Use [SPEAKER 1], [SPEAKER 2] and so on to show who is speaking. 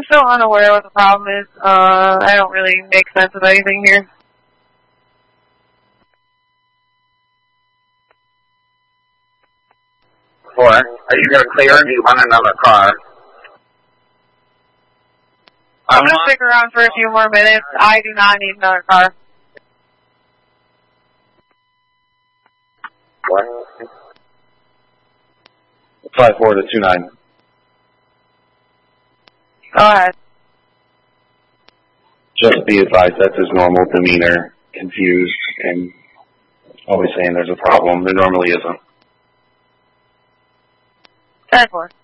[SPEAKER 1] still unaware what the problem is. I don't really make sense of anything here.
[SPEAKER 2] Are you going to clear or do you want another car?
[SPEAKER 1] I'm going to stick around for a few more minutes. I do not need another car.
[SPEAKER 2] What?
[SPEAKER 3] 54 to 29.
[SPEAKER 1] Go ahead.
[SPEAKER 3] Just be advised that's his normal demeanor, confused, and always saying there's a problem. There normally isn't.
[SPEAKER 1] 10-4.